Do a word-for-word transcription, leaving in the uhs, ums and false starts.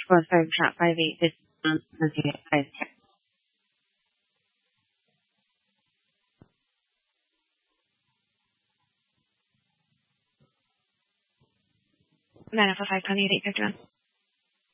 for third trap five eight this month five ten. nine oh five twenty eight fifty one.